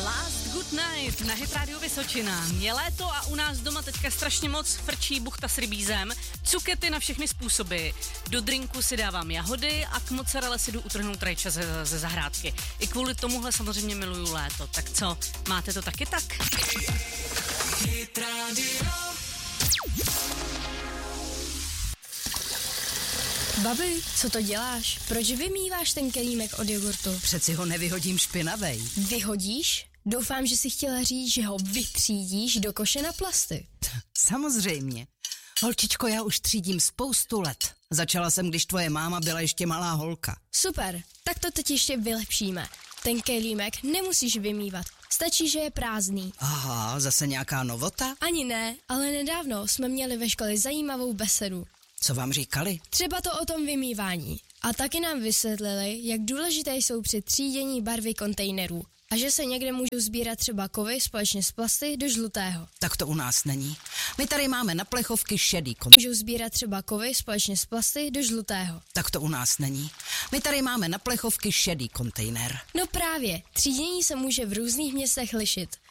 Last Good Night na Hit Radio Vysočina. Je léto a u nás doma teďka strašně moc frčí buchta s rybízem, cukety na všechny způsoby. Do drinku si dávám jahody a k mozzarelle si jdu utrhnout rajče ze zahrádky. I kvůli tomuhle samozřejmě miluju léto. Tak co, máte to taky tak? Hit Radio. Babi, co to děláš? Proč vymýváš ten kelímek od jogurtu? Přeci ho nevyhodím špinavej. Vyhodíš? Doufám, že jsi chtěla říct, že ho vytřídíš do koše na plasty. Samozřejmě. Holčičko, já už třídím spoustu let. Začala jsem, když tvoje máma byla ještě malá holka. Super, tak to teď ještě vylepšíme. Ten kelímek nemusíš vymývat, stačí, že je prázdný. Aha, zase nějaká novota? Ani ne, ale nedávno jsme měli ve škole zajímavou besedu. Co vám říkali? Třeba to o tom vymývání. A taky nám vysvětlili, jak důležité jsou při třídění barvy kontejnerů. A že se někde můžou sbírat třeba kovy společně s plasty do žlutého. Tak to u nás není. My tady máme na plechovky šedý kontejner. Můžou sbírat třeba kovy společně s plasty do žlutého. Tak to u nás není. My tady máme na plechovky šedý kontejner. No právě, třídění se může v různých městech lišit.